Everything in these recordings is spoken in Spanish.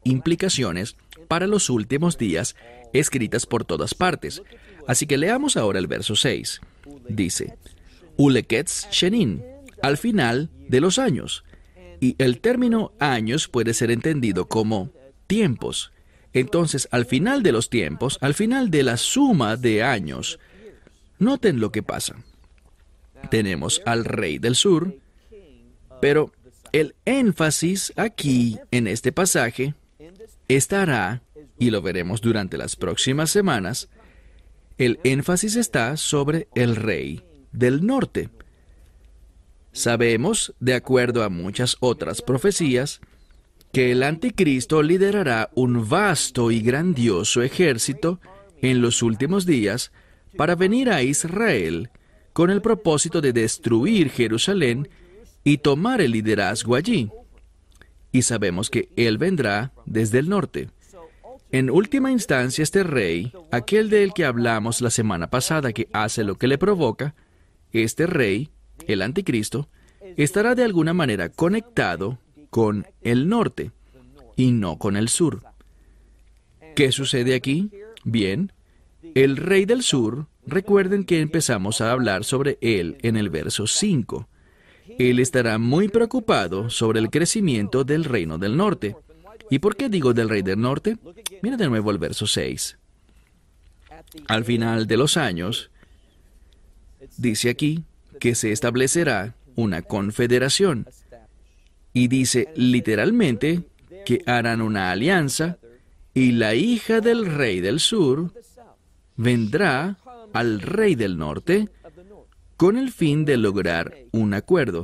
implicaciones para los últimos días escritas por todas partes. Así que leamos ahora el verso 6. Dice, Uleketz Shenin, al final de los años. Y el término años puede ser entendido como tiempos. Entonces, al final de los tiempos, al final de la suma de años, noten lo que pasa. Tenemos al rey del sur, pero el énfasis aquí en este pasaje estará, y lo veremos durante las próximas semanas, el énfasis está sobre el rey del norte. Sabemos, de acuerdo a muchas otras profecías, que el anticristo liderará un vasto y grandioso ejército en los últimos días para venir a Israel con el propósito de destruir Jerusalén y tomar el liderazgo allí. Y sabemos que él vendrá desde el norte. En última instancia, este rey, aquel del que hablamos la semana pasada que hace lo que le provoca, este rey, el anticristo, estará de alguna manera conectado con el norte y no con el sur. ¿Qué sucede aquí? Bien, el rey del sur, recuerden que empezamos a hablar sobre él en el verso 5. Él estará muy preocupado sobre el crecimiento del reino del norte. ¿Y por qué digo del rey del norte? Mira de nuevo el verso 6. Al final de los años, dice aquí que se establecerá una confederación. Y dice literalmente que harán una alianza y la hija del rey del sur vendrá al rey del norte con el fin de lograr un acuerdo.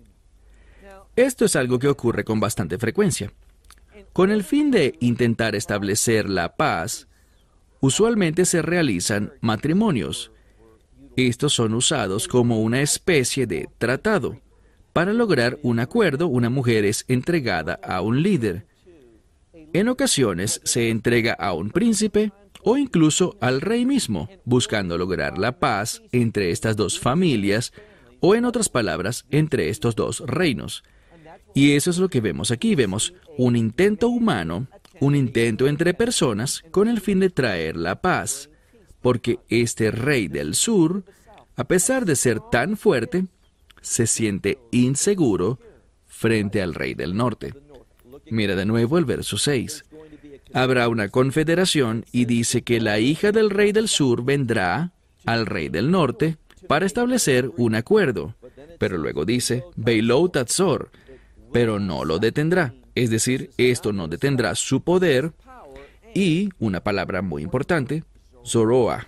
Esto es algo que ocurre con bastante frecuencia. Con el fin de intentar establecer la paz, usualmente se realizan matrimonios. Estos son usados como una especie de tratado. Para lograr un acuerdo, una mujer es entregada a un líder. En ocasiones se entrega a un príncipe o incluso al rey mismo, buscando lograr la paz entre estas dos familias o, en otras palabras, entre estos dos reinos. Y eso es lo que vemos aquí. Vemos un intento humano, un intento entre personas con el fin de traer la paz, porque este rey del sur, a pesar de ser tan fuerte, se siente inseguro frente al rey del norte. Mira de nuevo el verso 6. Habrá una confederación y dice que la hija del rey del sur vendrá al rey del norte para establecer un acuerdo. Pero luego dice, Beilou Tatzor, pero no lo detendrá. Es decir, esto no detendrá su poder y, una palabra muy importante, Zoroa.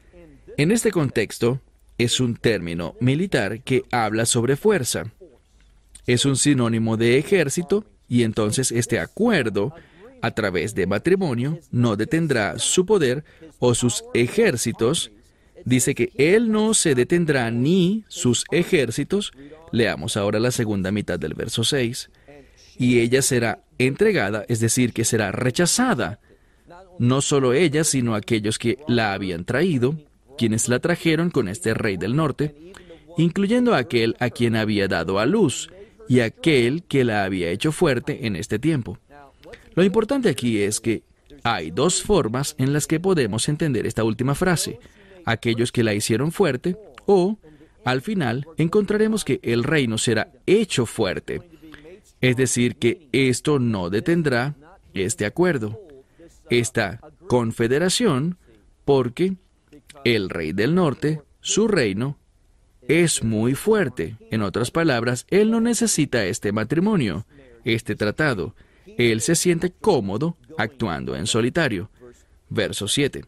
En este contexto, es un término militar que habla sobre fuerza. Es un sinónimo de ejército y entonces este acuerdo, a través de matrimonio, no detendrá su poder o sus ejércitos. Dice que él no se detendrá ni sus ejércitos. Leamos ahora la segunda mitad del verso 6. Y ella será entregada, es decir, que será rechazada. No solo ella, sino aquellos que la habían traído, quienes la trajeron con este rey del norte, incluyendo a aquel a quien había dado a luz y aquel que la había hecho fuerte en este tiempo. Lo importante aquí es que hay dos formas en las que podemos entender esta última frase: aquellos que la hicieron fuerte, o, al final, encontraremos que el reino será hecho fuerte. Es decir, que esto no detendrá este acuerdo, esta confederación, porque el rey del norte, su reino, es muy fuerte. En otras palabras, él no necesita este matrimonio, este tratado. Él se siente cómodo actuando en solitario. Verso 7.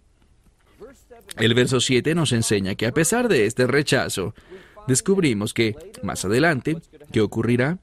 El verso 7 nos enseña que a pesar de este rechazo, descubrimos que, más adelante, ¿qué ocurrirá?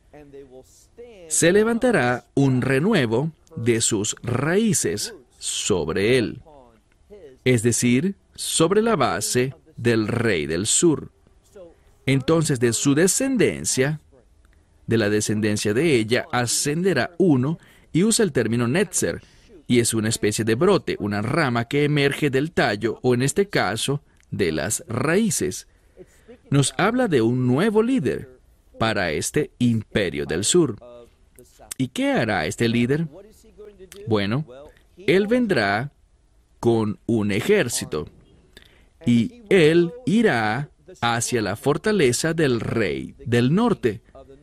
Se levantará un renuevo de sus raíces sobre él, es decir, sobre la base del rey del sur. Entonces, de su descendencia, de la descendencia de ella, ascenderá uno, y usa el término netzer, y es una especie de brote, una rama que emerge del tallo, o en este caso, de las raíces. Nos habla de un nuevo líder para este imperio del sur. ¿Y qué hará este líder? Bueno, él vendrá con un ejército y él irá hacia la fortaleza del rey del norte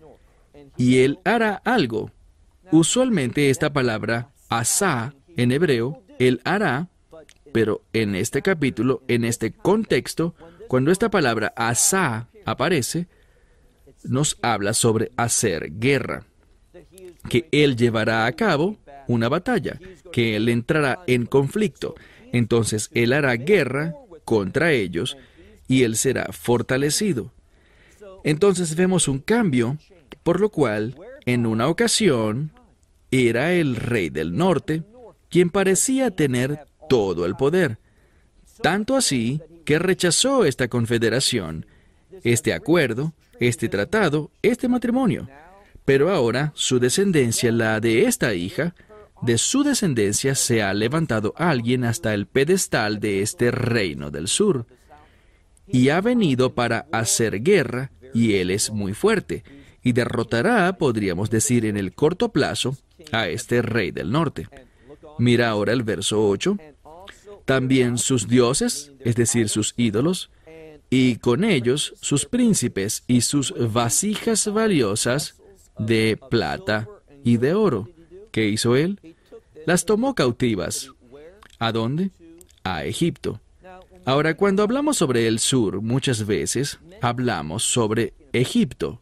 y él hará algo. Usualmente esta palabra asá en hebreo, él hará, pero en este capítulo, en este contexto, cuando esta palabra asá aparece, nos habla sobre hacer guerra, que él llevará a cabo una batalla, que él entrará en conflicto. Entonces él hará guerra contra ellos y él será fortalecido. Entonces vemos un cambio, por lo cual, en una ocasión, era el rey del norte quien parecía tener todo el poder, tanto así que rechazó esta confederación, este acuerdo, este tratado, este matrimonio. Pero ahora su descendencia, la de esta hija, de su descendencia se ha levantado alguien hasta el pedestal de este reino del sur, y ha venido para hacer guerra, y él es muy fuerte, y derrotará, podríamos decir en el corto plazo, a este rey del norte. Mira ahora el verso 8. También sus dioses, es decir, sus ídolos, y con ellos sus príncipes y sus vasijas valiosas de plata y de oro. ¿Qué hizo él? Las tomó cautivas. ¿A dónde? A Egipto. Ahora, cuando hablamos sobre el sur, muchas veces hablamos sobre Egipto.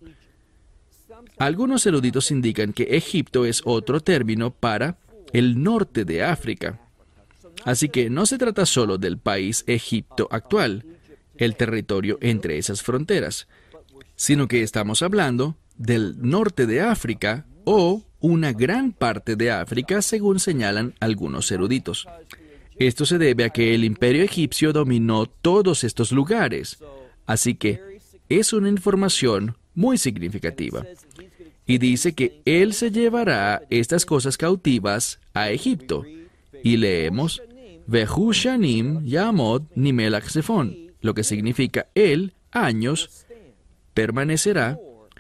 Algunos eruditos indican que Egipto es otro término para el norte de África. Así que no se trata solo del país Egipto actual, el territorio entre esas fronteras, sino que estamos hablando del norte de África o una gran parte de África, según señalan algunos eruditos. Esto se debe a que el imperio egipcio dominó todos estos lugares, así que es una información muy significativa. Y dice que él se llevará estas cosas cautivas a Egipto. Y leemos, Vehu Shanim Yamod Nimelach Zephon, lo que significa él, años, permanecerá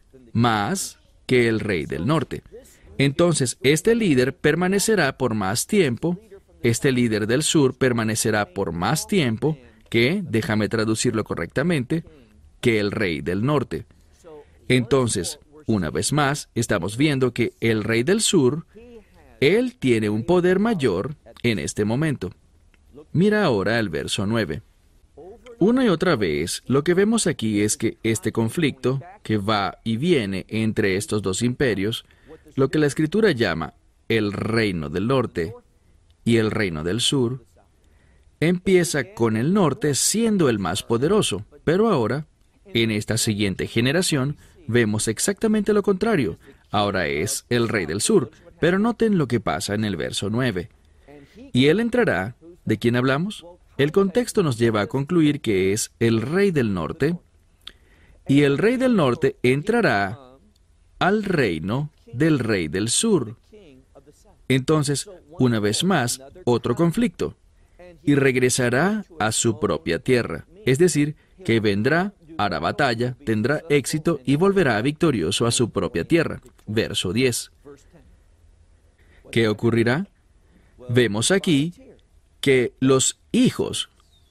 más que el rey del norte. Entonces, este líder permanecerá por más tiempo, este líder del sur permanecerá por más tiempo que, déjame traducirlo correctamente, que el rey del norte. Entonces, una vez más, estamos viendo que el rey del sur, él tiene un poder mayor en este momento. Mira ahora el verso 9. Una y otra vez, lo que vemos aquí es que este conflicto, que va y viene entre estos dos imperios, lo que la Escritura llama el reino del norte y el reino del sur, empieza con el norte siendo el más poderoso, pero ahora, en esta siguiente generación, vemos exactamente lo contrario. Ahora es el rey del sur, pero noten lo que pasa en el verso 9. Y él entrará, ¿de quién hablamos? El contexto nos lleva a concluir que es el rey del norte, y el rey del norte entrará al reino del rey del sur. Entonces, una vez más, otro conflicto, y regresará a su propia tierra, es decir, que vendrá, hará batalla, tendrá éxito y volverá victorioso a su propia tierra. Verso 10. ¿Qué ocurrirá? Vemos aquí que los hijos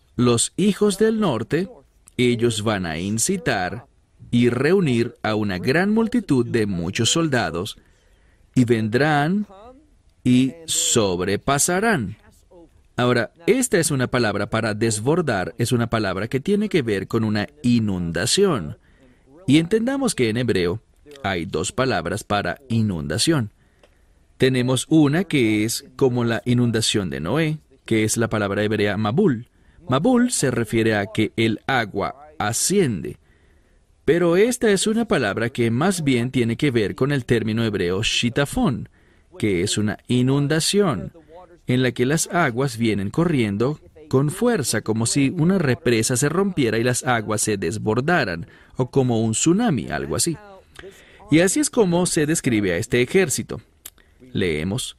del norte, ellos van a incitar y reunir a una gran multitud de muchos soldados, y vendrán y sobrepasarán. Ahora, esta es una palabra para desbordar, es una palabra que tiene que ver con una inundación. Y entendamos que en hebreo hay dos palabras para inundación. Tenemos una que es como la inundación de Noé, que es la palabra hebrea mabul. Mabul se refiere a que el agua asciende. Pero esta es una palabra que más bien tiene que ver con el término hebreo shitafón, que es una inundación, en la que las aguas vienen corriendo con fuerza, como si una represa se rompiera y las aguas se desbordaran, o como un tsunami, algo así. Y así es como se describe a este ejército. Leemos,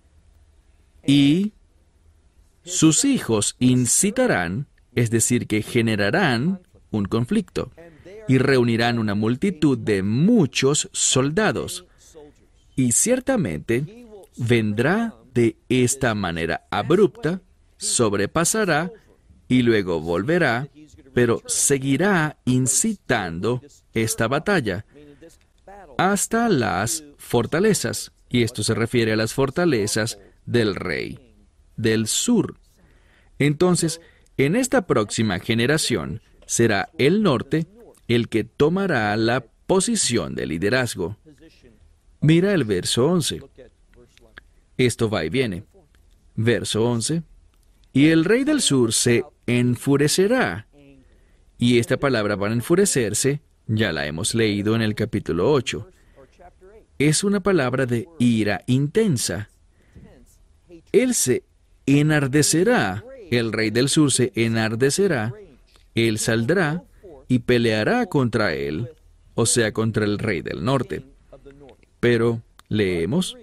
y sus hijos incitarán, es decir, que generarán un conflicto, y reunirán una multitud de muchos soldados. Y ciertamente vendrá de esta manera abrupta, sobrepasará y luego volverá, pero seguirá incitando esta batalla hasta las fortalezas. Y esto se refiere a las fortalezas del rey del sur. Entonces, en esta próxima generación, será el norte el que tomará la posición de liderazgo. Mira el verso 11. Esto va y viene. Verso 11. Y el rey del sur se enfurecerá. Y esta palabra para enfurecerse, ya la hemos leído en el capítulo 8. Es una palabra de ira intensa. Él se enardecerá. El rey del sur se enardecerá. Él saldrá y peleará contra él, o sea, contra el rey del norte. Pero leemos,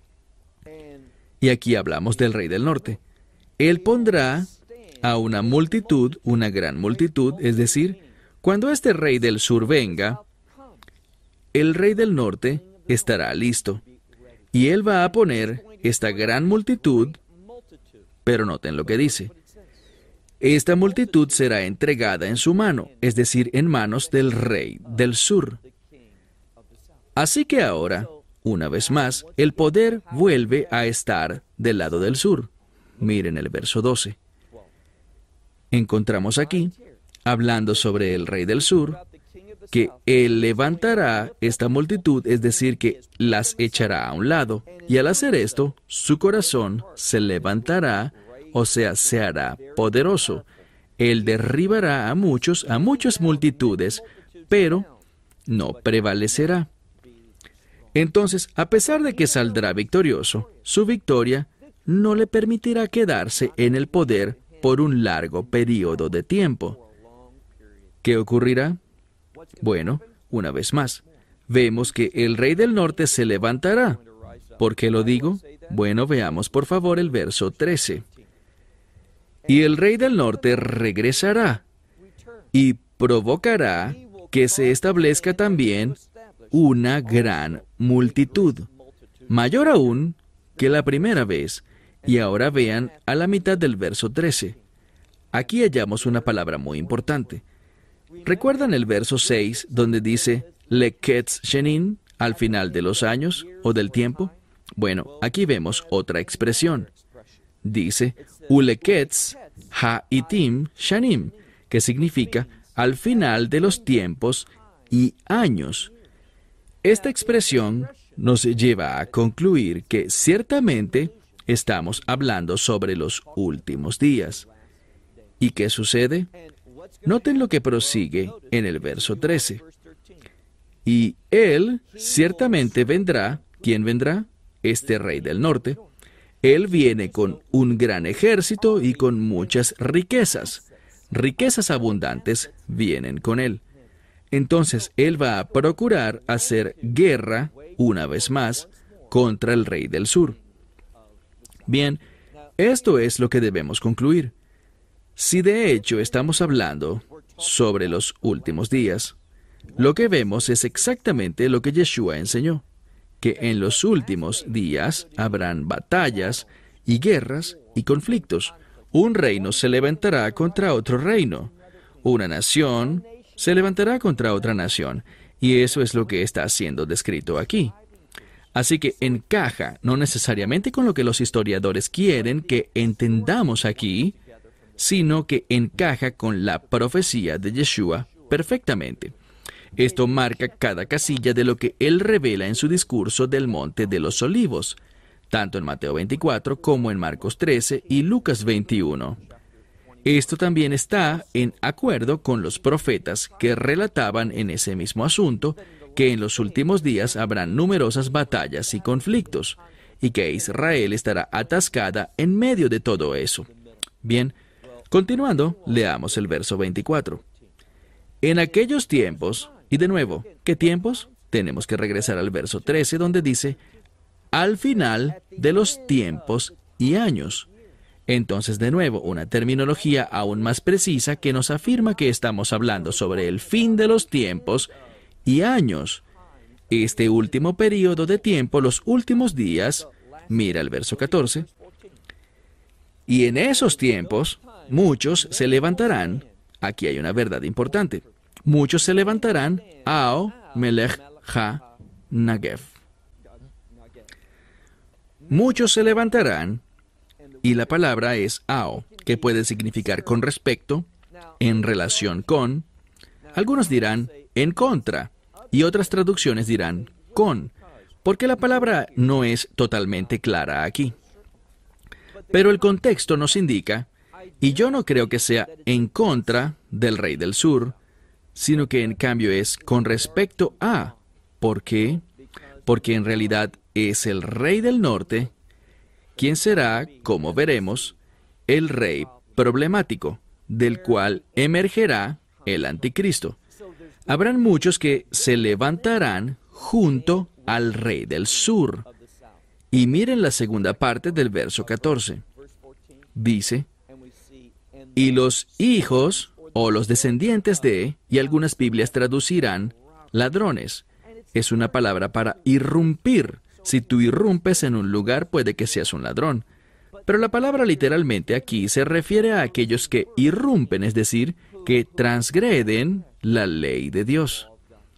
y aquí hablamos del rey del norte. Él pondrá a una multitud, una gran multitud, es decir, cuando este rey del sur venga, el rey del norte estará listo. Y él va a poner esta gran multitud, pero noten lo que dice. Esta multitud será entregada en su mano, es decir, en manos del rey del sur. Así que ahora, una vez más, el poder vuelve a estar del lado del sur. Miren el verso 12. Encontramos aquí, hablando sobre el rey del sur, que él levantará esta multitud, es decir, que las echará a un lado. Y al hacer esto, su corazón se levantará, o sea, se hará poderoso. Él derribará a muchas multitudes, pero no prevalecerá. Entonces, a pesar de que saldrá victorioso, su victoria no le permitirá quedarse en el poder por un largo periodo de tiempo. ¿Qué ocurrirá? Bueno, una vez más, vemos que el rey del norte se levantará. ¿Por qué lo digo? Bueno, veamos por favor el verso 13. Y el rey del norte regresará y provocará que se establezca también una gran multitud, mayor aún que la primera vez. Y ahora vean a la mitad del verso 13. Aquí hallamos una palabra muy importante. ¿Recuerdan el verso 6 donde dice Leketz Shenin, al final de los años o del tiempo? Bueno, aquí vemos otra expresión. Dice Uleketz Ha-itim Shanim, que significa al final de los tiempos y años. Esta expresión nos lleva a concluir que ciertamente estamos hablando sobre los últimos días. ¿Y qué sucede? Noten lo que prosigue en el verso 13. Y él ciertamente vendrá. ¿Quién vendrá? Este rey del norte. Él viene con un gran ejército y con muchas riquezas. Riquezas abundantes vienen con él. Entonces, él va a procurar hacer guerra, una vez más, contra el rey del sur. Bien, esto es lo que debemos concluir. Si de hecho estamos hablando sobre los últimos días, lo que vemos es exactamente lo que Yeshua enseñó, que en los últimos días habrán batallas y guerras y conflictos. Un reino se levantará contra otro reino. Una nación se levantará contra otra nación. Y eso es lo que está siendo descrito aquí. Así que encaja no necesariamente con lo que los historiadores quieren que entendamos aquí, sino que encaja con la profecía de Yeshua perfectamente. Esto marca cada casilla de lo que él revela en su discurso del Monte de los Olivos, tanto en Mateo 24 como en Marcos 13 y Lucas 21. Esto también está en acuerdo con los profetas que relataban en ese mismo asunto que en los últimos días habrán numerosas batallas y conflictos, y que Israel estará atascada en medio de todo eso. Bien, continuando, leamos el verso 24. En aquellos tiempos, y de nuevo, ¿qué tiempos? Tenemos que regresar al verso 13 donde dice, al final de los tiempos y años. Entonces, de nuevo, una terminología aún más precisa que nos afirma que estamos hablando sobre el fin de los tiempos y años. Este último periodo de tiempo, los últimos días, Mira el verso 14. Y en esos tiempos, muchos se levantarán. Aquí hay una verdad importante. Muchos se levantarán, Ao, Melech, Ha, Nagev. Muchos se levantarán, y la palabra es Ao, que puede significar con respecto, en relación con. Algunos dirán en contra, y otras traducciones dirán con, porque la palabra no es totalmente clara aquí. Pero el contexto nos indica, y yo no creo que sea en contra del rey del sur, sino que en cambio es con respecto a. ¿Por qué? Porque en realidad es el rey del norte quien será, como veremos, el rey problemático, del cual emergerá el anticristo. Habrán muchos que se levantarán junto al rey del sur. Y miren la segunda parte del verso 14. Dice, y los hijos o los descendientes de, y algunas Biblias traducirán, ladrones. Es una palabra para irrumpir. Si tú irrumpes en un lugar, puede que seas un ladrón. Pero la palabra literalmente aquí se refiere a aquellos que irrumpen, es decir, que transgreden la ley de Dios.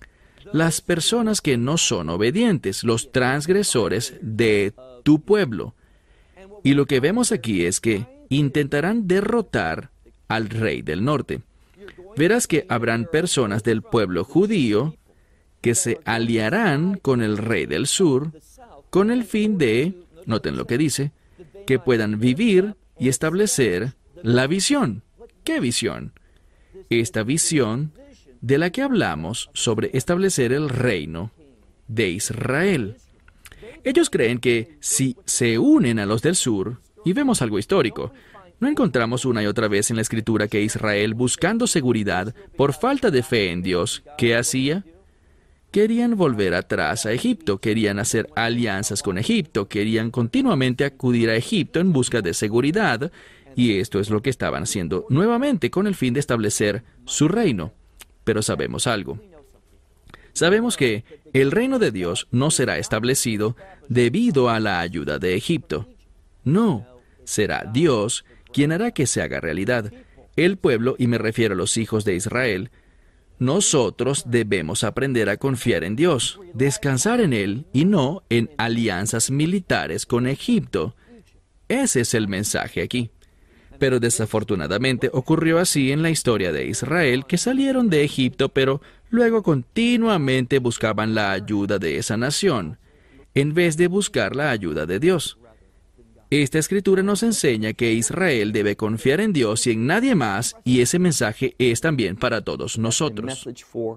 Las personas que no son obedientes, los transgresores de tu pueblo. Y lo que vemos aquí es que intentarán derrotar al rey del norte. Verás que habrán personas del pueblo judío que se aliarán con el rey del sur con el fin de, noten lo que dice, que puedan vivir y establecer la visión. ¿Qué visión? Esta visión de la que hablamos sobre establecer el reino de Israel. Ellos creen que si se unen a los del sur, y vemos algo histórico, ¿no encontramos una y otra vez en la Escritura que Israel, buscando seguridad por falta de fe en Dios, ¿qué hacía? Querían volver atrás a Egipto, querían hacer alianzas con Egipto, querían continuamente acudir a Egipto en busca de seguridad, y esto es lo que estaban haciendo nuevamente con el fin de establecer su reino. Pero sabemos algo. Sabemos que el reino de Dios no será establecido debido a la ayuda de Egipto. No, será Dios quien hará que se haga realidad. El pueblo, y me refiero a los hijos de Israel, nosotros debemos aprender a confiar en Dios, descansar en Él y no en alianzas militares con Egipto. Ese es el mensaje aquí. Pero desafortunadamente ocurrió así en la historia de Israel, que salieron de Egipto, pero luego continuamente buscaban la ayuda de esa nación, en vez de buscar la ayuda de Dios. Esta escritura nos enseña que Israel debe confiar en Dios y en nadie más, y ese mensaje es también para todos nosotros.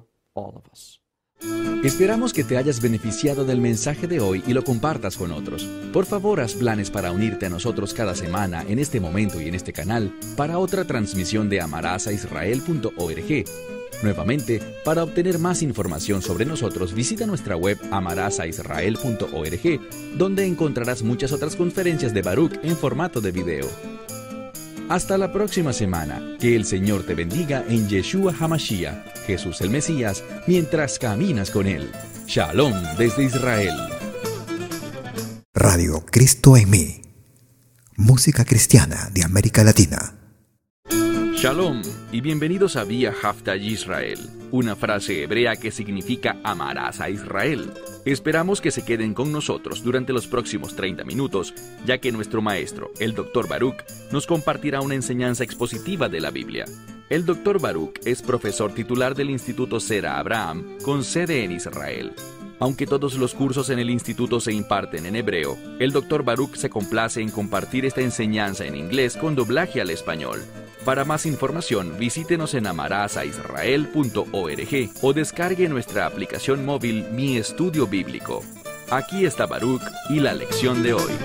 Esperamos que te hayas beneficiado del mensaje de hoy y lo compartas con otros. Por favor, haz planes para unirte a nosotros cada semana en este momento y en este canal para otra transmisión de amarazaisrael.org. Nuevamente, para obtener más información sobre nosotros, visita nuestra web amarazaisrael.org, donde encontrarás muchas otras conferencias de Baruch en formato de video. Hasta la próxima semana. Que el Señor te bendiga en Yeshua HaMashiach, Jesús el Mesías, mientras caminas con Él. Shalom desde Israel. Radio Cristo en mí. Música cristiana de América Latina. Shalom y bienvenidos a Vía Hafta Yisrael, una frase hebrea que significa amarás a Israel. Esperamos que se queden con nosotros durante los próximos 30 minutos, ya que nuestro maestro, el Dr. Baruch, nos compartirá una enseñanza expositiva de la Biblia. El Dr. Baruch es profesor titular del Instituto Sera Abraham, con sede en Israel. Aunque todos los cursos en el instituto se imparten en hebreo, el Dr. Baruch se complace en compartir esta enseñanza en inglés con doblaje al español. Para más información, visítenos en amarazaisrael.org o descargue nuestra aplicación móvil Mi Estudio Bíblico. Aquí está Baruch y la lección de hoy.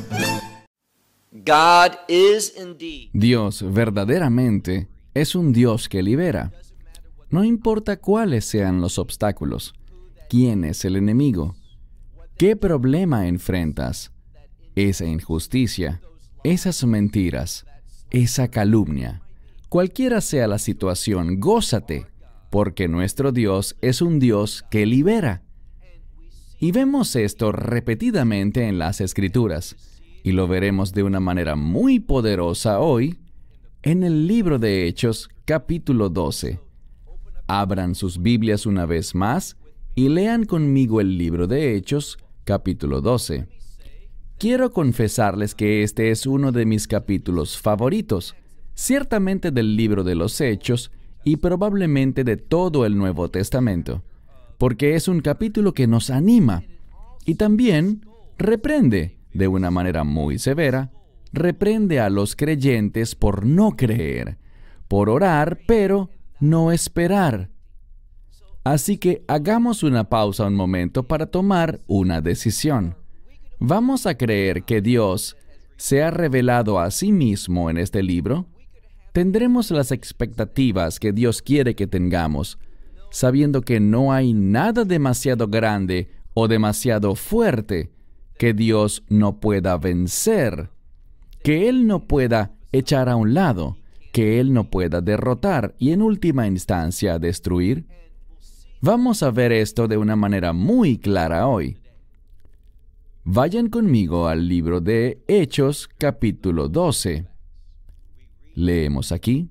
Dios verdaderamente es un Dios que libera. No importa cuáles sean los obstáculos, quién es el enemigo, qué problema enfrentas, esa injusticia, esas mentiras, esa calumnia. Cualquiera sea la situación, gózate, porque nuestro Dios es un Dios que libera. Y vemos esto repetidamente en las Escrituras, y lo veremos de una manera muy poderosa hoy en el libro de Hechos, capítulo 12. Abran sus Biblias una vez más y lean conmigo el libro de Hechos, capítulo 12. Quiero confesarles que este es uno de mis capítulos favoritos, ciertamente del libro de los Hechos y probablemente de todo el Nuevo Testamento, porque es un capítulo que nos anima y también reprende de una manera muy severa, reprende a los creyentes por no creer, por orar, pero no esperar. Así que hagamos una pausa un momento para tomar una decisión. ¿Vamos a creer que Dios se ha revelado a sí mismo en este libro? ¿Tendremos las expectativas que Dios quiere que tengamos, sabiendo que no hay nada demasiado grande o demasiado fuerte que Dios no pueda vencer, que Él no pueda echar a un lado, que Él no pueda derrotar y en última instancia destruir? Vamos a ver esto de una manera muy clara hoy. Vayan conmigo al libro de Hechos, capítulo 12. Leemos aquí.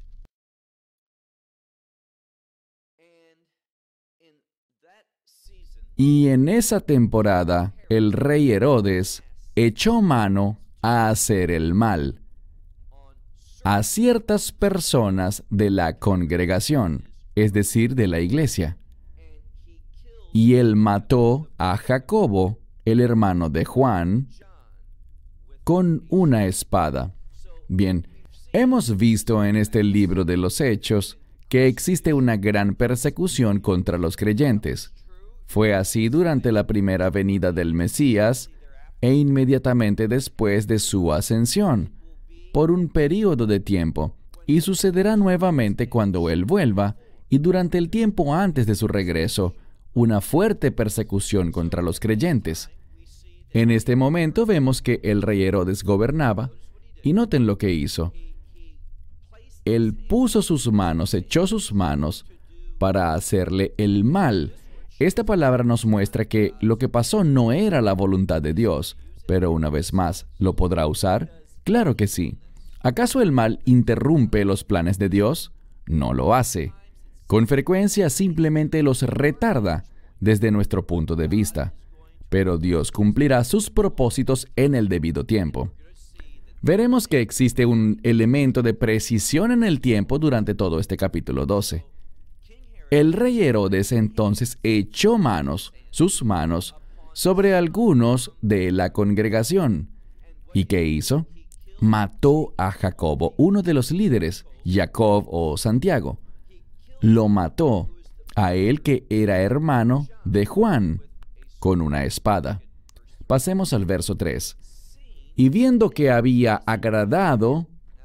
Y en esa temporada, el rey Herodes echó mano a hacer el mal a ciertas personas de la congregación, es decir, de la iglesia. Y él mató a Jacobo, el hermano de Juan, con una espada. Bien, hemos visto en este libro de los Hechos que existe una gran persecución contra los creyentes. Fue así durante la primera venida del Mesías e inmediatamente después de su ascensión, por un período de tiempo, y sucederá nuevamente cuando Él vuelva, y durante el tiempo antes de su regreso, una fuerte persecución contra los creyentes. En este momento vemos que el rey Herodes gobernaba, y noten lo que hizo. Él puso sus manos, echó sus manos para hacerle el mal. Esta palabra nos muestra que lo que pasó no era la voluntad de Dios, pero una vez más, ¿lo podrá usar? Claro que sí. ¿Acaso el mal interrumpe los planes de Dios? No lo hace. Con frecuencia simplemente los retarda desde nuestro punto de vista, pero Dios cumplirá sus propósitos en el debido tiempo. Veremos que existe un elemento de precisión en el tiempo durante todo este capítulo 12. El rey Herodes entonces echó sus manos, sobre algunos de la congregación. ¿Y qué hizo? Mató a Jacobo, uno de los líderes, Jacob o Santiago. Lo mató a él que era hermano de Juan, con una espada. Pasemos al verso 3. Y viendo que había agradado,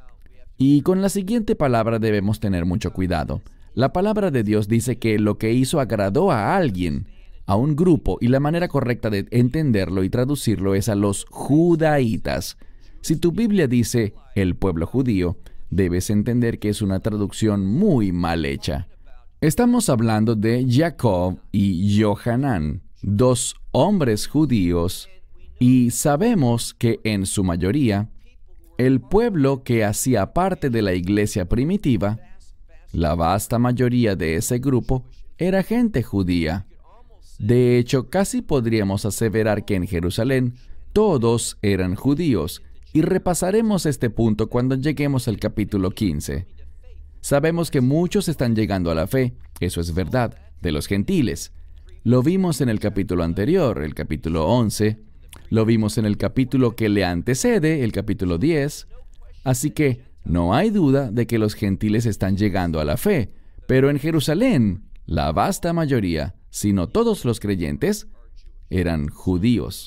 y con la siguiente palabra debemos tener mucho cuidado. La palabra de Dios dice que lo que hizo agradó a alguien, a un grupo, y la manera correcta de entenderlo y traducirlo es a los judaítas. Si tu Biblia dice el pueblo judío, debes entender que es una traducción muy mal hecha. Estamos hablando de Jacob y Johanán, dos hombres judíos, y sabemos que en su mayoría, el pueblo que hacía parte de la iglesia primitiva, la vasta mayoría de ese grupo, era gente judía. De hecho, casi podríamos aseverar que en Jerusalén todos eran judíos, y repasaremos este punto cuando lleguemos al capítulo 15. Sabemos que muchos están llegando a la fe, eso es verdad, de los gentiles. Lo vimos en el capítulo anterior, el capítulo 11, lo vimos en el capítulo que le antecede, el capítulo 10, así que no hay duda de que los gentiles están llegando a la fe, pero en Jerusalén, la vasta mayoría, si no todos los creyentes, eran judíos.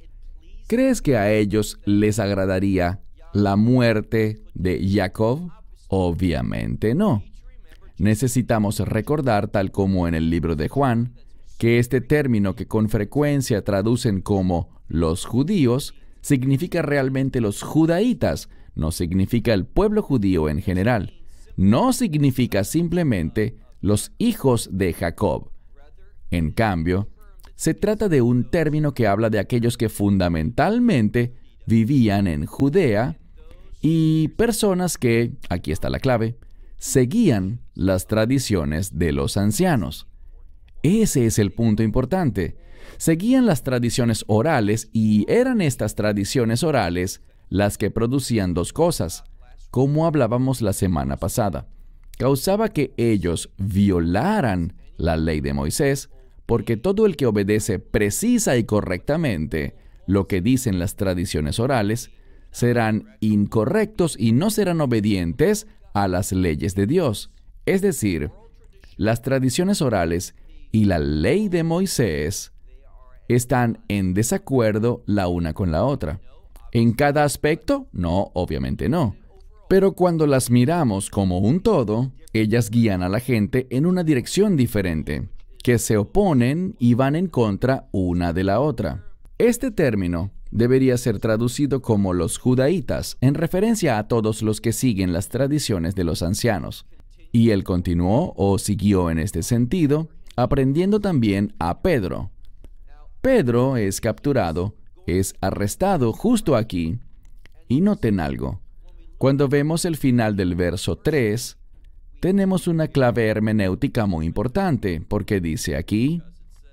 ¿Crees que a ellos les agradaría la muerte de Jacob? Obviamente no. Necesitamos recordar, tal como en el libro de Juan, que este término que con frecuencia traducen como los judíos, significa realmente los judaítas, no significa el pueblo judío en general. No significa simplemente los hijos de Jacob. En cambio, se trata de un término que habla de aquellos que fundamentalmente vivían en Judea y personas que, aquí está la clave, seguían las tradiciones de los ancianos. Ese es el punto importante. Seguían las tradiciones orales y eran estas tradiciones orales las que producían dos cosas, como hablábamos la semana pasada. Causaba que ellos violaran la ley de Moisés, porque todo el que obedece precisa y correctamente lo que dicen las tradiciones orales, serán incorrectos y no serán obedientes a las leyes de Dios. Es decir, las tradiciones orales y la ley de Moisés están en desacuerdo la una con la otra. ¿En cada aspecto? No, obviamente no. Pero cuando las miramos como un todo, ellas guían a la gente en una dirección diferente, que se oponen y van en contra una de la otra. Este término debería ser traducido como los judaítas, en referencia a todos los que siguen las tradiciones de los ancianos. Y él continuó o siguió en este sentido, aprendiendo también a Pedro. Pedro es capturado, es arrestado justo aquí. Y noten algo. Cuando vemos el final del verso 3, tenemos una clave hermenéutica muy importante, porque dice aquí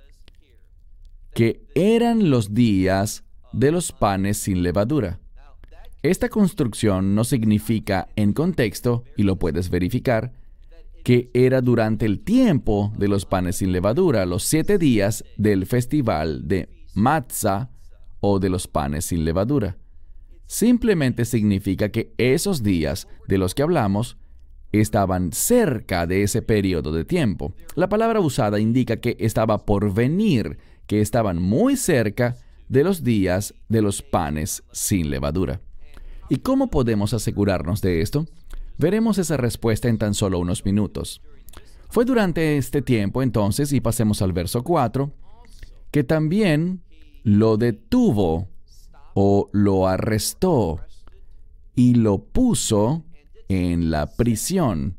que eran los días de los panes sin levadura. Esta construcción no significa en contexto, y lo puedes verificar, que era durante el tiempo de los panes sin levadura, los 7 días del festival de Matzah o de los panes sin levadura. Simplemente significa que esos días de los que hablamos estaban cerca de ese periodo de tiempo. La palabra usada indica que estaba por venir, que estaban muy cerca de los días de los panes sin levadura. ¿Y cómo podemos asegurarnos de esto? Veremos esa respuesta en tan solo unos minutos. Fue durante este tiempo, entonces, y pasemos al verso 4, que también lo detuvo o lo arrestó y lo puso en la prisión,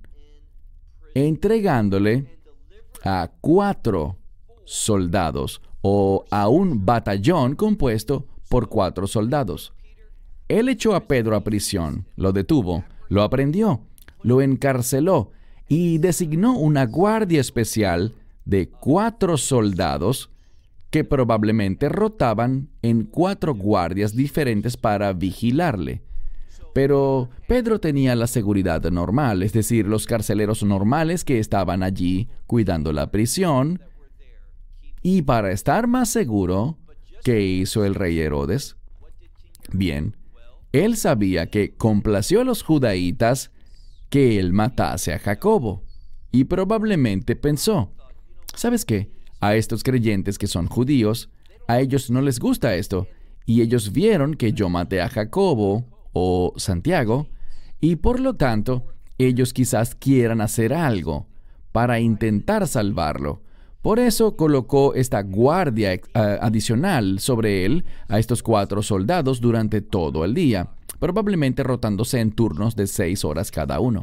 entregándole a 4 soldados o a un batallón compuesto por 4 soldados. Él echó a Pedro a prisión, lo detuvo, lo aprehendió, lo encarceló y designó una guardia especial de 4 soldados que probablemente rotaban en 4 guardias diferentes para vigilarle. Pero Pedro tenía la seguridad normal, es decir, los carceleros normales que estaban allí cuidando la prisión. Y para estar más seguro, ¿qué hizo el rey Herodes? Bien, él sabía que complació a los judaítas que él matase a Jacobo. Y probablemente pensó, ¿sabes qué? A estos creyentes que son judíos, a ellos no les gusta esto. Y ellos vieron que yo maté a Jacobo o Santiago, y por lo tanto, ellos quizás quieran hacer algo para intentar salvarlo. Por eso colocó esta guardia adicional sobre él, a estos 4 soldados durante todo el día, probablemente rotándose en turnos de 6 horas cada uno.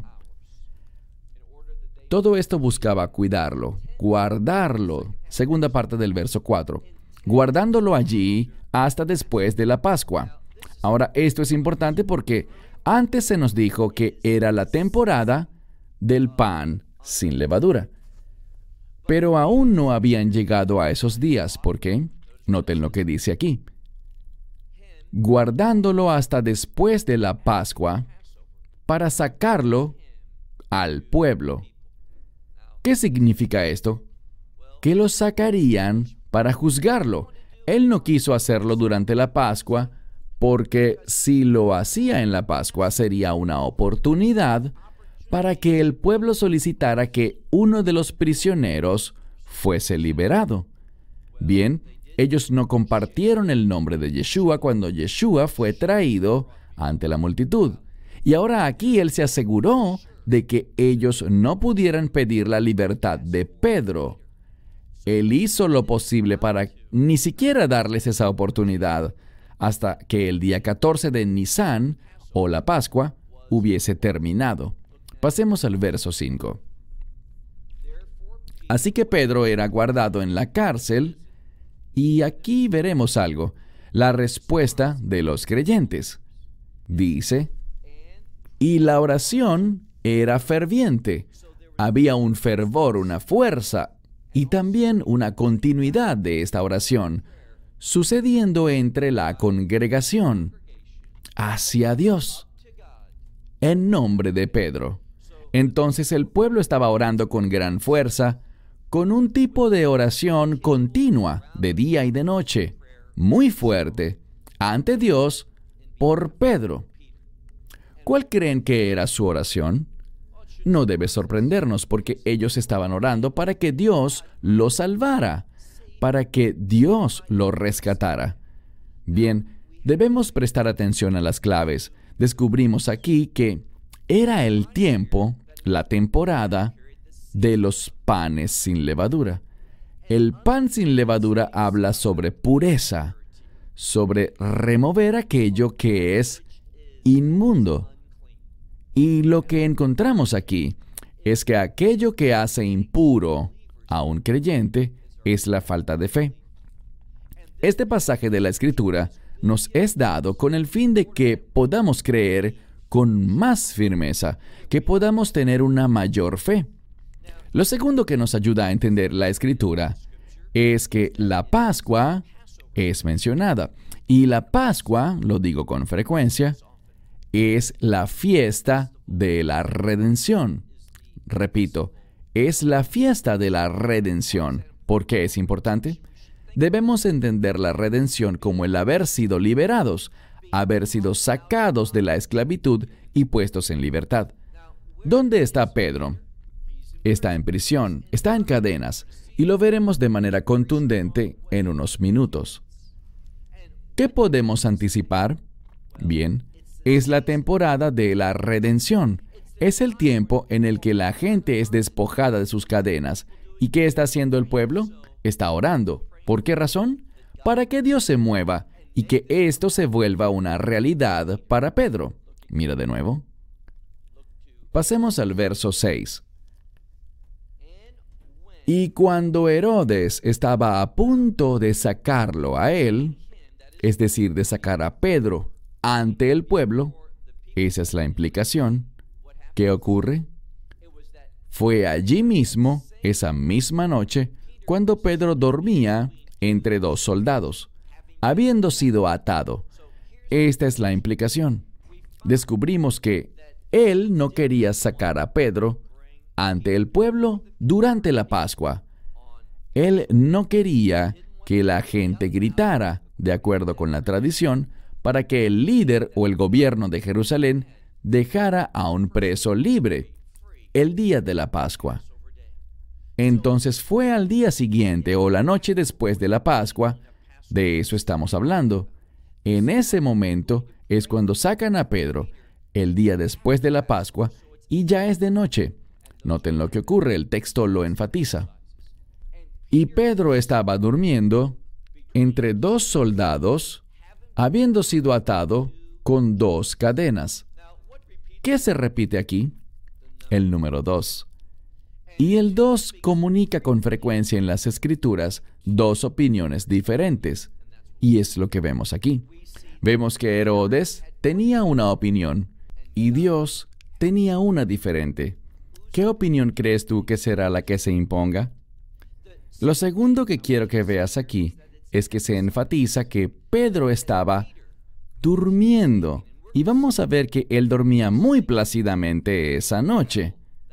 Todo esto buscaba cuidarlo, guardarlo, segunda parte del verso 4, guardándolo allí hasta después de la Pascua. Ahora, esto es importante porque antes se nos dijo que era la temporada del pan sin levadura. Pero aún no habían llegado a esos días. ¿Por qué? Noten lo que dice aquí. Guardándolo hasta después de la Pascua para sacarlo al pueblo. ¿Qué significa esto? Que lo sacarían para juzgarlo. Él no quiso hacerlo durante la Pascua porque si lo hacía en la Pascua sería una oportunidad para que el pueblo solicitara que uno de los prisioneros fuese liberado. Bien, ellos no compartieron el nombre de Yeshua cuando Yeshua fue traído ante la multitud. Y ahora aquí él se aseguró de que ellos no pudieran pedir la libertad de Pedro. Él hizo lo posible para ni siquiera darles esa oportunidad hasta que el día 14 de Nisán, o la Pascua, hubiese terminado. Pasemos al verso 5. Así que Pedro era guardado en la cárcel Y aquí veremos algo, la respuesta de los creyentes. Dice, y la oración era ferviente. Había un fervor, una fuerza y también una continuidad de esta oración, sucediendo entre la congregación hacia Dios, en nombre de Pedro. Entonces el pueblo estaba orando con gran fuerza, con un tipo de oración continua, de día y de noche, muy fuerte, ante Dios, por Pedro. ¿Cuál creen que era su oración? No debe sorprendernos porque ellos estaban orando para que Dios lo salvara, para que Dios lo rescatara. Bien, debemos prestar atención a las claves. Descubrimos aquí que era el tiempo, la temporada de los panes sin levadura. El pan sin levadura habla sobre pureza, sobre remover aquello que es inmundo. Y lo que encontramos aquí es que aquello que hace impuro a un creyente es la falta de fe. Este pasaje de la Escritura nos es dado con el fin de que podamos creer con más firmeza, que podamos tener una mayor fe. Lo segundo que nos ayuda a entender la Escritura es que la Pascua es mencionada. Y la Pascua, lo digo con frecuencia, es la fiesta de la redención. Repito, es la fiesta de la redención. ¿Por qué es importante? Debemos entender la redención como el haber sido liberados, haber sido sacados de la esclavitud y puestos en libertad. ¿Dónde está Pedro? Está en prisión, está en cadenas, y lo veremos de manera contundente en unos minutos. ¿Qué podemos anticipar? Bien, es la temporada de la redención. Es el tiempo en el que la gente es despojada de sus cadenas. ¿Y qué está haciendo el pueblo? Está orando. ¿Por qué razón? Para que Dios se mueva y que esto se vuelva una realidad para Pedro. Mira de nuevo. Pasemos al verso 6. Y cuando Herodes estaba a punto de sacarlo a él, es decir, de sacar a Pedro ante el pueblo, esa es la implicación. ¿Qué ocurre? Fue allí mismo, esa misma noche, cuando Pedro dormía entre dos soldados, habiendo sido atado. Esta es la implicación. Descubrimos que él no quería sacar a Pedro ante el pueblo durante la Pascua. Él no quería que la gente gritara, de acuerdo con la tradición, para que el líder o el gobierno de Jerusalén dejara a un preso libre el día de la Pascua. Entonces fue al día siguiente o la noche después de la Pascua, de eso estamos hablando. En ese momento es cuando sacan a Pedro, el día después de la Pascua, y ya es de noche. Noten lo que ocurre, el texto lo enfatiza. Y Pedro estaba durmiendo entre dos soldados, habiendo sido atado con dos cadenas. ¿Qué se repite aquí? El número 2. Y el 2 comunica con frecuencia en las Escrituras dos opiniones diferentes. Y es lo que vemos aquí. Vemos que Herodes tenía una opinión y Dios tenía una diferente. ¿Qué opinión crees tú que será la que se imponga? Lo segundo que quiero que veas aquí es que se enfatiza que Pedro estaba durmiendo. Y vamos a ver que él dormía muy plácidamente esa noche.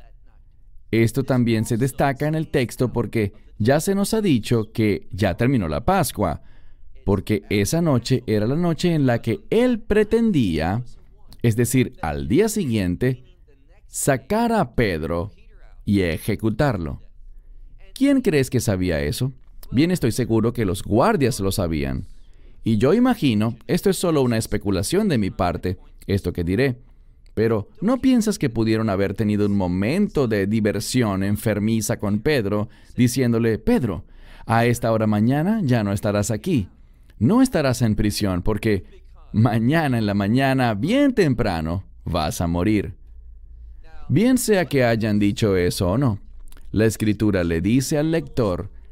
Esto también se destaca en el texto porque ya se nos ha dicho que ya terminó la Pascua, porque esa noche era la noche en la que él pretendía, es decir, al día siguiente, sacar a Pedro y ejecutarlo. ¿Quién crees que sabía eso? Bien, estoy seguro que los guardias lo sabían. Y yo imagino, esto es solo una especulación de mi parte, esto que diré, pero ¿no piensas que pudieron haber tenido un momento de diversión enfermiza con Pedro, diciéndole, Pedro, a esta hora mañana ya no estarás aquí, no estarás en prisión porque mañana en la mañana, bien temprano, vas a morir? Bien sea que hayan dicho eso o no, la Escritura le dice al lector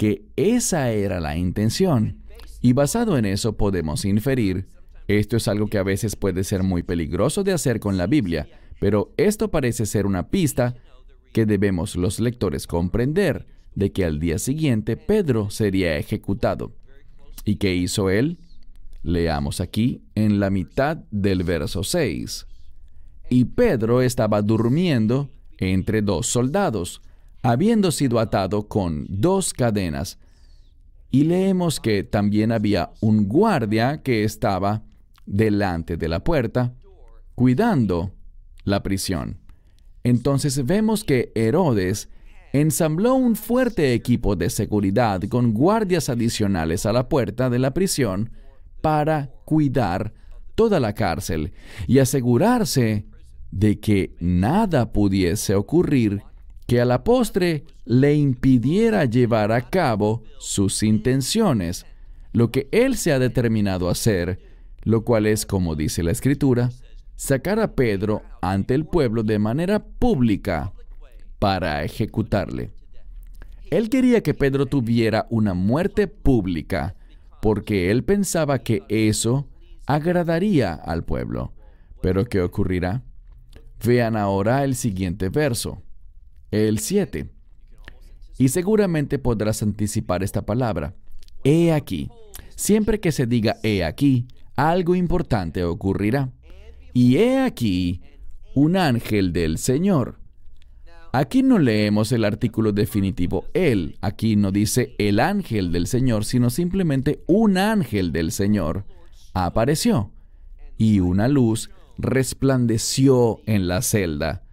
que esa era la intención. Y basado en eso podemos inferir, esto es algo que a veces puede ser muy peligroso de hacer con la Biblia, pero esto parece ser una pista que debemos los lectores comprender, de que al día siguiente Pedro sería ejecutado. ¿Y qué hizo él? Leamos aquí en la mitad del verso 6. Y Pedro estaba durmiendo entre dos soldados, habiendo sido atado con 2 cadenas. Y leemos que también había un guardia que estaba delante de la puerta, cuidando la prisión. Entonces vemos que Herodes ensambló un fuerte equipo de seguridad con guardias adicionales a la puerta de la prisión para cuidar toda la cárcel y asegurarse de que nada pudiese ocurrir que a la postre le impidiera llevar a cabo sus intenciones, lo que él se ha determinado a hacer, lo cual es, como dice la Escritura, sacar a Pedro ante el pueblo de manera pública para ejecutarle. Él quería que Pedro tuviera una muerte pública, porque él pensaba que eso agradaría al pueblo. Pero ¿qué ocurrirá? Vean ahora el siguiente verso, el 7. Y seguramente podrás anticipar esta palabra. He aquí. Siempre que se diga he aquí, algo importante ocurrirá. Y he aquí un ángel del Señor. Aquí no leemos el artículo definitivo él. Aquí no dice el ángel del Señor, sino simplemente un ángel del Señor apareció. Y una luz resplandeció en la celda.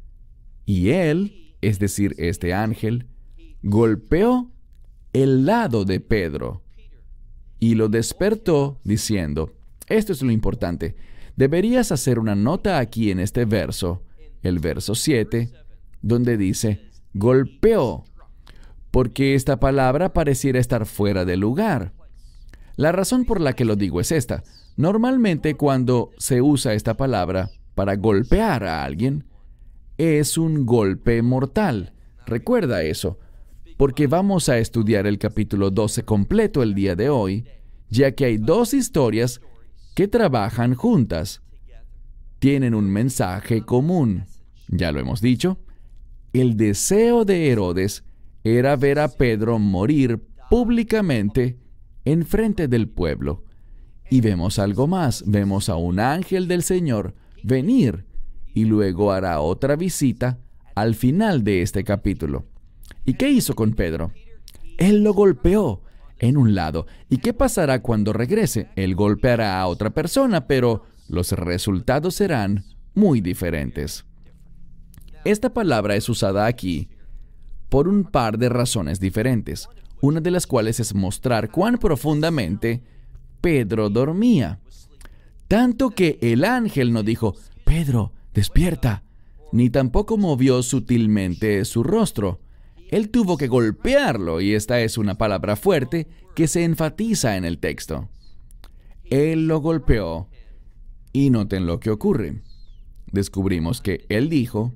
Y él, es decir, este ángel, golpeó el lado de Pedro y lo despertó diciendo, esto es lo importante, deberías hacer una nota aquí en este verso, el verso 7, donde dice, golpeó, porque esta palabra pareciera estar fuera de lugar. La razón por la que lo digo es esta. Normalmente cuando se usa esta palabra para golpear a alguien, es un golpe mortal. Recuerda eso, porque vamos a estudiar el capítulo 12 completo el día de hoy, ya que hay 2 historias que trabajan juntas. Tienen un mensaje común. Ya lo hemos dicho. El deseo de Herodes era ver a Pedro morir públicamente en frente del pueblo. Y vemos algo más. Vemos a un ángel del Señor venir y luego hará otra visita al final de este capítulo. ¿Y qué hizo con Pedro? Él lo golpeó en un lado. ¿Y qué pasará cuando regrese? Él golpeará a otra persona, pero los resultados serán muy diferentes. Esta palabra es usada aquí por un par de razones diferentes, una de las cuales es mostrar cuán profundamente Pedro dormía. Tanto que el ángel no dijo, Pedro, despierta, ni tampoco movió sutilmente su rostro. Él tuvo que golpearlo, y esta es una palabra fuerte que se enfatiza en el texto. Él lo golpeó, y noten lo que ocurre. Descubrimos que él dijo,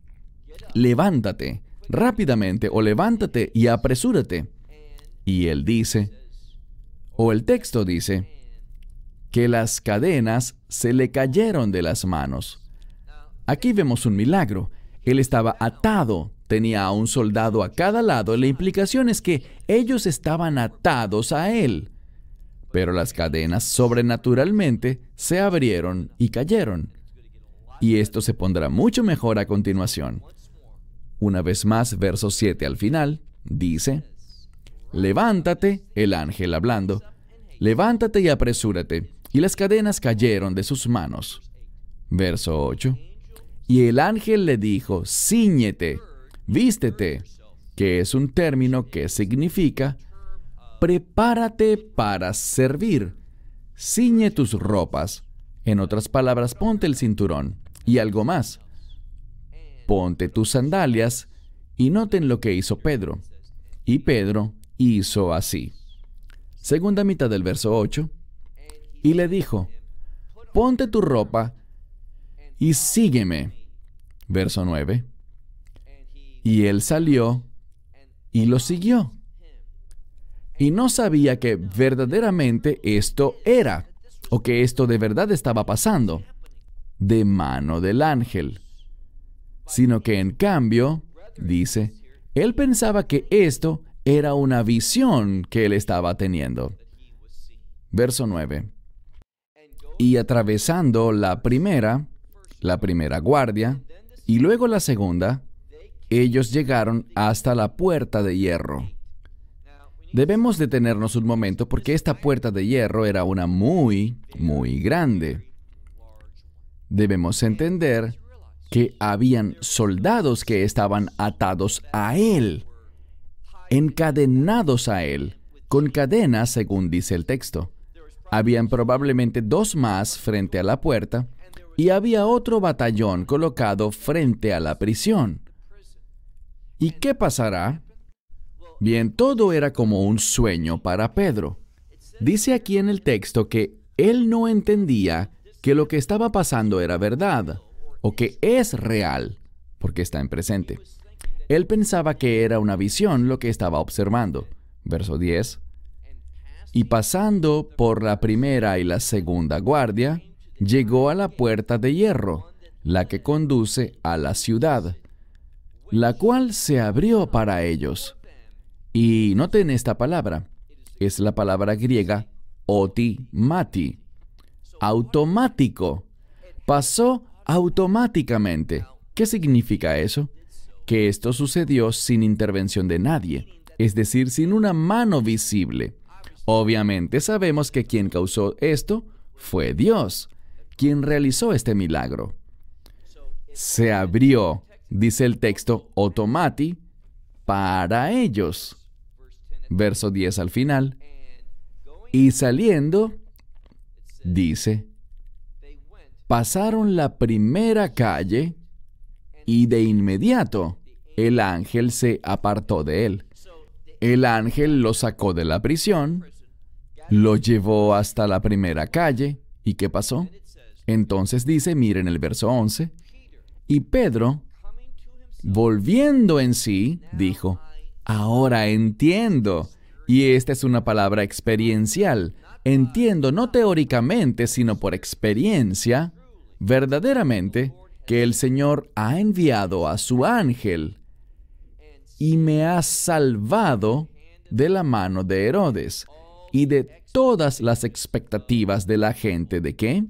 levántate rápidamente, o levántate y apresúrate. Y él dice, o el texto dice, que las cadenas se le cayeron de las manos. Aquí vemos un milagro. Él estaba atado, tenía a un soldado a cada lado, y la implicación es que ellos estaban atados a él. Pero las cadenas sobrenaturalmente se abrieron y cayeron. Y esto se pondrá mucho mejor a continuación. Una vez más, verso 7 al final, dice, levántate, el ángel hablando, levántate y apresúrate. Y las cadenas cayeron de sus manos. Verso 8. Y el ángel le dijo, cíñete, vístete, que es un término que significa, prepárate para servir. Ciñe tus ropas. En otras palabras, ponte el cinturón. Y algo más. Ponte tus sandalias. Y noten lo que hizo Pedro. Y Pedro hizo así. Segunda mitad del verso 8. Y le dijo, ponte tu ropa y sígueme. Verso 9. Y él salió y lo siguió. y no sabía que verdaderamente esto era, o que esto de verdad estaba pasando, de mano del ángel, sino que en cambio, dice, él pensaba que esto era una visión que él estaba teniendo. Verso 9. Y atravesando la primera guardia, y luego la segunda, ellos llegaron hasta la puerta de hierro. Debemos detenernos un momento porque esta puerta de hierro era una muy grande. Debemos entender que habían soldados que estaban atados a él, encadenados a él, con cadenas, según dice el texto. Habían probablemente 2 más frente a la puerta, y había otro batallón colocado frente a la prisión. ¿Y qué pasará? Bien, todo era como un sueño para Pedro. Dice aquí en el texto que él no entendía que lo que estaba pasando era verdad, o que es real, porque está en presente. Él pensaba que era una visión lo que estaba observando. Verso 10. Y pasando por la primera y la segunda guardia, llegó a la puerta de hierro, la que conduce a la ciudad, la cual se abrió para ellos. Y noten esta palabra. Es la palabra griega otimati. Automático. Pasó automáticamente. ¿Qué significa eso? Que esto sucedió sin intervención de nadie, es decir, sin una mano visible. Obviamente sabemos que quien causó esto fue Dios, quien realizó este milagro. Se abrió, dice el texto, automati, para ellos. Verso 10 al final. Y saliendo, dice, pasaron la primera calle y de inmediato el ángel se apartó de él. El ángel lo sacó de la prisión, lo llevó hasta la primera calle. ¿Y qué pasó? Entonces dice, miren el verso 11, y Pedro, volviendo en sí, dijo, ahora entiendo. Y esta es una palabra experiencial. Entiendo, no teóricamente, sino por experiencia, verdaderamente, que el Señor ha enviado a su ángel y me ha salvado de la mano de Herodes y de todas las expectativas de la gente. ¿De qué?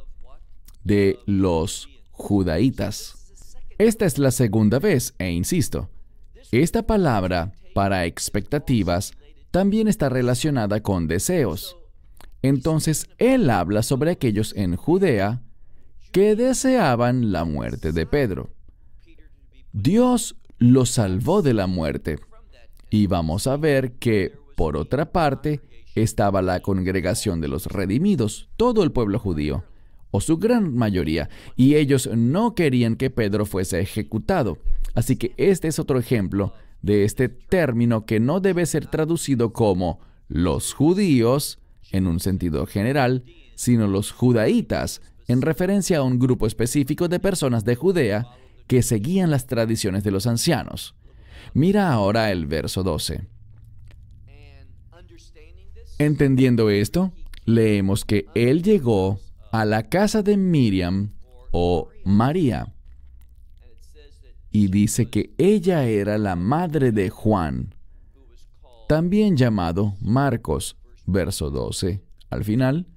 De los judaítas. Esta es la segunda vez, e insisto, esta palabra para expectativas también está relacionada con deseos. Entonces, él habla sobre aquellos en Judea que deseaban la muerte de Pedro. Dios lo salvó de la muerte. Y vamos a ver que, por otra parte, estaba la congregación de los redimidos, todo el pueblo judío, o su gran mayoría, y ellos no querían que Pedro fuese ejecutado. Así que este es otro ejemplo de este término que no debe ser traducido como los judíos, en un sentido general, sino los judaítas, en referencia a un grupo específico de personas de Judea que seguían las tradiciones de los ancianos. Mira ahora el verso 12. Entendiendo esto, leemos que él llegó a la casa de Miriam o María, y dice que ella era la madre de Juan, también llamado Marcos, verso 12, al final.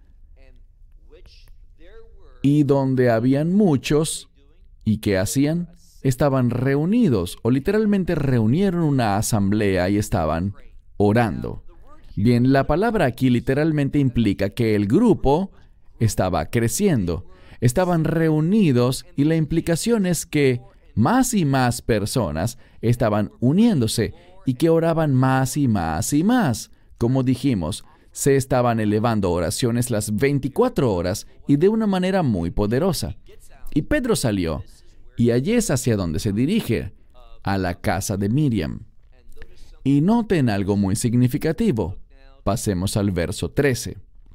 Y donde habían muchos, ¿y qué hacían? Estaban reunidos, o literalmente reunieron una asamblea y estaban orando. Bien, la palabra aquí literalmente implica que el grupo estaba creciendo. Estaban reunidos y la implicación es que más y más personas estaban uniéndose y que oraban más y más y más. Como dijimos, se estaban elevando oraciones las 24 horas y de una manera muy poderosa. Y Pedro salió, y allí es hacia donde se dirige, a la casa de Miriam. Y noten algo muy significativo. Pasemos al verso 13.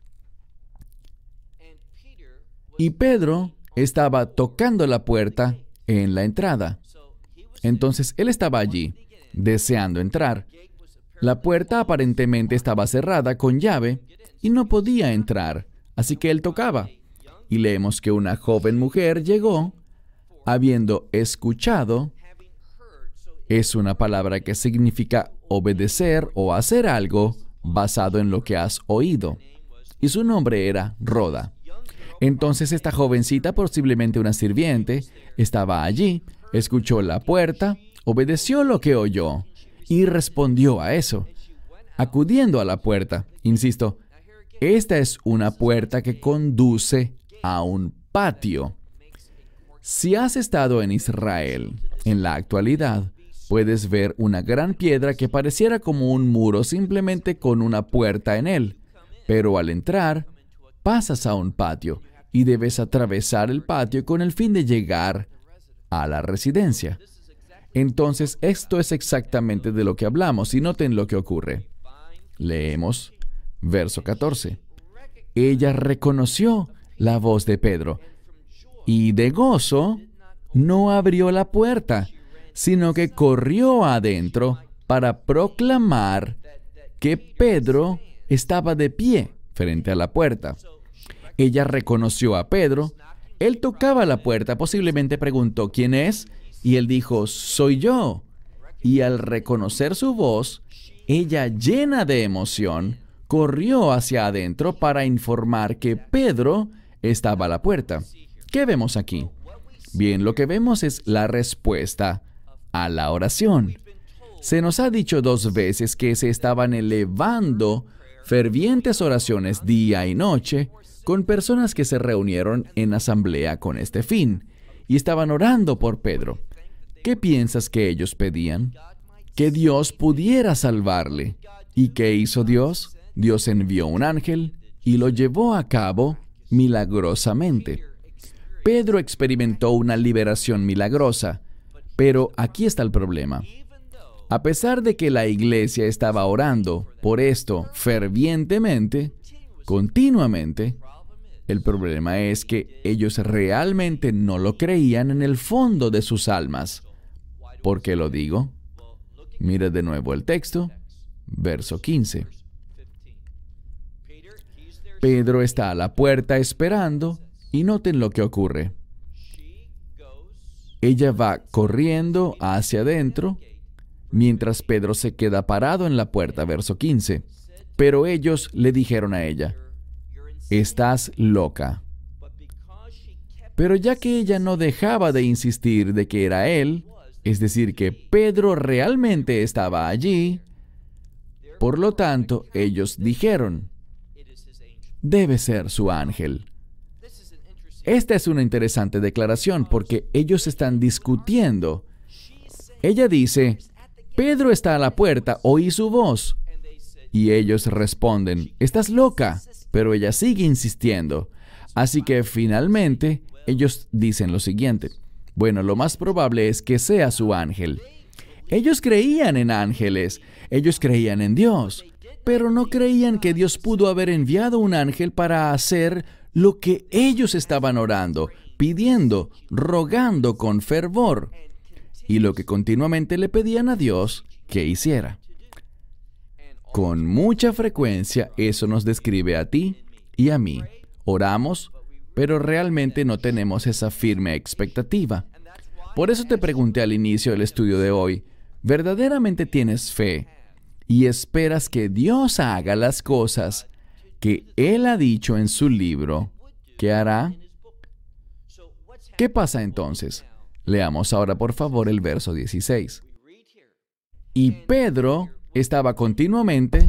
Y Pedro estaba tocando la puerta en la entrada. Entonces él estaba allí, deseando entrar. La puerta aparentemente estaba cerrada con llave y no podía entrar, así que él tocaba. Y leemos que una joven mujer llegó, habiendo escuchado. Es una palabra que significa obedecer o hacer algo basado en lo que has oído. Y su nombre era Roda. Entonces esta jovencita, posiblemente una sirviente, estaba allí, escuchó la puerta, obedeció lo que oyó y respondió a eso, acudiendo a la puerta. Insisto, esta es una puerta que conduce a un patio. Si has estado en Israel en la actualidad, puedes ver una gran piedra que pareciera como un muro simplemente con una puerta en él. Pero al entrar, pasas a un patio y debes atravesar el patio con el fin de llegar a la residencia. Entonces, esto es exactamente de lo que hablamos y noten lo que ocurre. Leemos verso 14. Ella reconoció la voz de Pedro y de gozo no abrió la puerta, sino que corrió adentro para proclamar que Pedro estaba de pie frente a la puerta. Ella reconoció a Pedro. Él tocaba la puerta, posiblemente preguntó, ¿quién es? Y él dijo, soy yo. Y al reconocer su voz, ella, llena de emoción, corrió hacia adentro para informar que Pedro estaba a la puerta. ¿Qué vemos aquí? Bien, lo que vemos es la respuesta a la oración. Se nos ha dicho 2 veces que se estaban elevando fervientes oraciones día y noche con personas que se reunieron en asamblea con este fin y estaban orando por Pedro. ¿Qué piensas que ellos pedían? Que Dios pudiera salvarle. ¿Y qué hizo Dios? Dios envió un ángel y lo llevó a cabo milagrosamente. Pedro experimentó una liberación milagrosa, pero aquí está el problema. A pesar de que la iglesia estaba orando por esto fervientemente, continuamente, el problema es que ellos realmente no lo creían en el fondo de sus almas. ¿Por qué lo digo? Mira de nuevo el texto, verso 15. Pedro está a la puerta esperando y noten lo que ocurre. Ella va corriendo hacia adentro, mientras Pedro se queda parado en la puerta, verso 15. Pero ellos le dijeron a ella, estás loca. Pero ya que ella no dejaba de insistir de que era él, es decir, que Pedro realmente estaba allí, por lo tanto, ellos dijeron, debe ser su ángel. Esta es una interesante declaración porque ellos están discutiendo. Ella dice, Pedro está a la puerta, oí su voz. Y ellos responden, estás loca, pero ella sigue insistiendo. Así que finalmente ellos dicen lo siguiente, bueno, lo más probable es que sea su ángel. Ellos creían en ángeles, ellos creían en Dios, pero no creían que Dios pudo haber enviado un ángel para hacer lo que ellos estaban orando, pidiendo, rogando con fervor, y lo que continuamente le pedían a Dios que hiciera. Con mucha frecuencia eso nos describe a ti y a mí. Oramos, pero realmente no tenemos esa firme expectativa. Por eso te pregunté al inicio del estudio de hoy, ¿verdaderamente tienes fe y esperas que Dios haga las cosas que Él ha dicho en su libro que hará? ¿Qué pasa entonces? Leamos ahora por favor el verso 16. Y Pedro estaba continuamente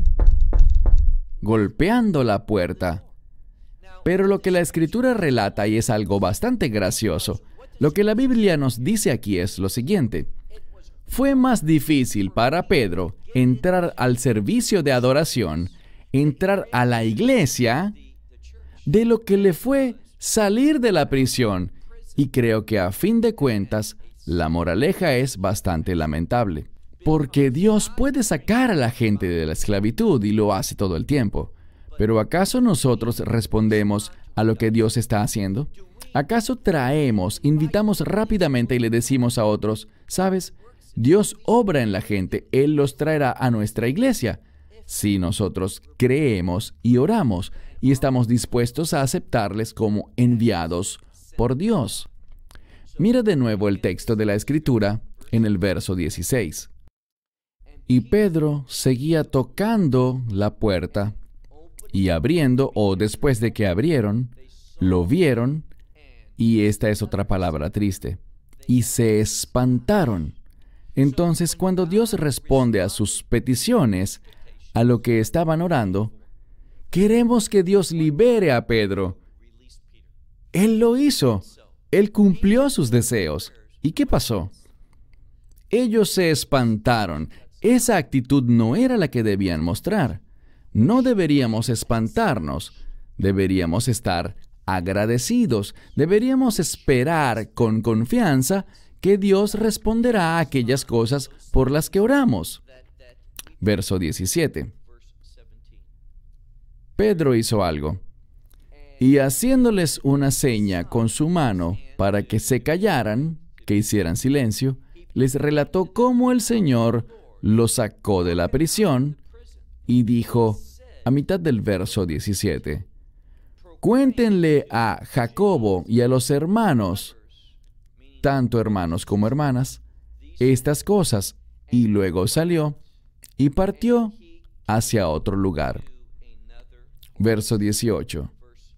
golpeando la puerta. Pero lo que la Escritura relata, y es algo bastante gracioso, lo que la Biblia nos dice aquí es lo siguiente. Fue más difícil para Pedro entrar al servicio de adoración, entrar a la iglesia, de lo que le fue salir de la prisión. Y creo que a fin de cuentas, la moraleja es bastante lamentable. Porque Dios puede sacar a la gente de la esclavitud y lo hace todo el tiempo. Pero ¿acaso nosotros respondemos a lo que Dios está haciendo? ¿Acaso invitamos rápidamente y le decimos a otros, ¿sabes? Dios obra en la gente. Él los traerá a nuestra iglesia. Si nosotros creemos y oramos y estamos dispuestos a aceptarles como enviados por Dios. Mira de nuevo el texto de la Escritura en el verso 16. Y Pedro seguía tocando la puerta y abriendo, o después de que abrieron, lo vieron, y esta es otra palabra triste, y se espantaron. Entonces, cuando Dios responde a sus peticiones, a lo que estaban orando, queremos que Dios libere a Pedro. Él lo hizo. Él cumplió sus deseos. ¿Y qué pasó? Ellos se espantaron. Esa actitud no era la que debían mostrar. No deberíamos espantarnos. Deberíamos estar agradecidos. Deberíamos esperar con confianza que Dios responderá a aquellas cosas por las que oramos. Verso 17. Pedro hizo algo, y haciéndoles una seña con su mano para que se callaran, que hicieran silencio, les relató cómo el Señor lo sacó de la prisión y dijo, a mitad del verso 17, cuéntenle a Jacobo y a los hermanos, tanto hermanos como hermanas, estas cosas, y luego salió y partió hacia otro lugar. Verso 18.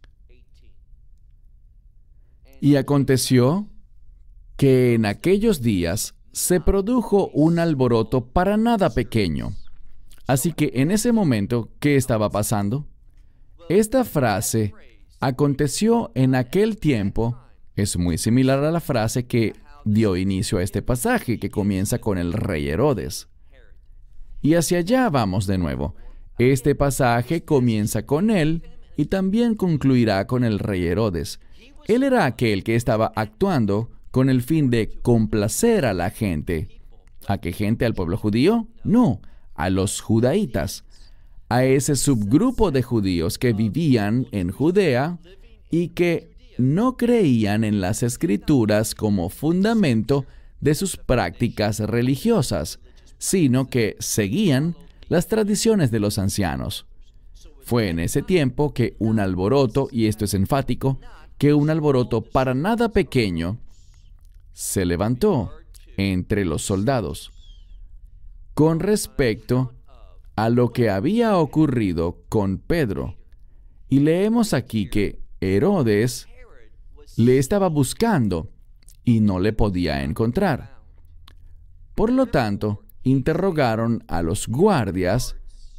Y aconteció que en aquellos días se produjo un alboroto para nada pequeño. Así que en ese momento, ¿qué estaba pasando? Esta frase, aconteció en aquel tiempo, es muy similar a la frase que dio inicio a este pasaje, que comienza con el rey Herodes. Y hacia allá vamos de nuevo. Este pasaje comienza con él y también concluirá con el rey Herodes. Él era aquel que estaba actuando con el fin de complacer a la gente. ¿A qué gente? ¿Al pueblo judío? No, a los judaítas, a ese subgrupo de judíos que vivían en Judea y que no creían en las Escrituras como fundamento de sus prácticas religiosas, sino que seguían las tradiciones de los ancianos. Fue en ese tiempo que un alboroto, y esto es enfático, que un alboroto para nada pequeño se levantó entre los soldados con respecto a lo que había ocurrido con Pedro. Y leemos aquí que Herodes le estaba buscando y no le podía encontrar. Por lo tanto, interrogaron a los guardias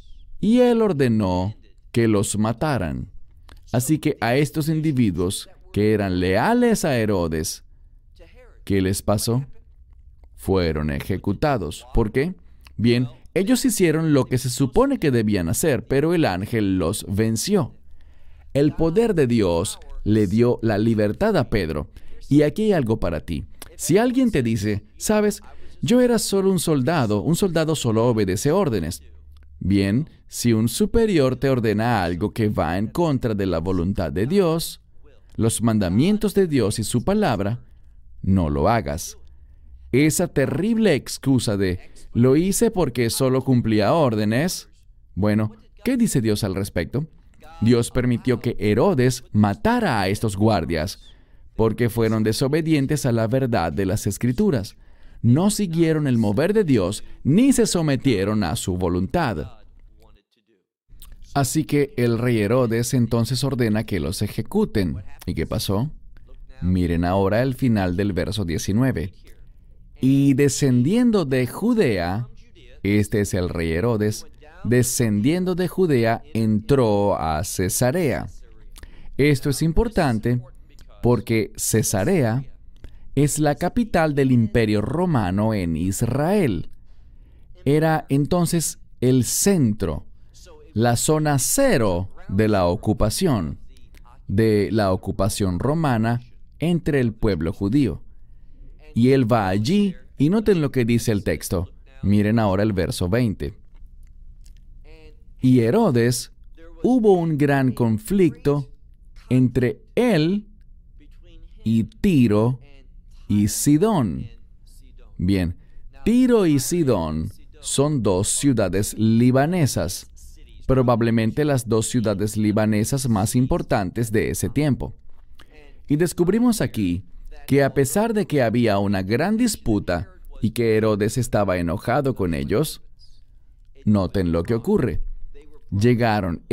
y él ordenó que los mataran. Así que a estos individuos que eran leales a Herodes, ¿qué les pasó? Fueron ejecutados. ¿Por qué? Bien, ellos hicieron lo que se supone que debían hacer, pero el ángel los venció. El poder de Dios le dio la libertad a Pedro. Y aquí hay algo para ti. Si alguien te dice, ¿sabes? Yo era solo un soldado solo obedece órdenes. Bien, si un superior te ordena algo que va en contra de la voluntad de Dios, los mandamientos de Dios y su palabra, no lo hagas. Esa terrible excusa de, lo hice porque solo cumplía órdenes. Bueno, ¿qué dice Dios al respecto? Dios permitió que Herodes matara a estos guardias, porque fueron desobedientes a la verdad de las Escrituras. No siguieron el mover de Dios, ni se sometieron a su voluntad. Así que el rey Herodes entonces ordena que los ejecuten. ¿Y qué pasó? Miren ahora el final del verso 19. Y descendiendo de Judea, este es el rey Herodes, descendiendo de Judea, entró a Cesarea. Esto es importante porque Cesarea es la capital del Imperio Romano en Israel. Era entonces el centro, la zona cero de la ocupación romana entre el pueblo judío. Y él va allí, y noten lo que dice el texto. Miren ahora el verso 20. Y Herodes, hubo un gran conflicto entre él y Tiro y Sidón. Bien, Tiro y Sidón son dos ciudades libanesas, probablemente las dos ciudades libanesas más importantes de ese tiempo. Y descubrimos aquí que a pesar de que había una gran disputa y que Herodes estaba enojado con ellos, noten lo que ocurre. Llegaron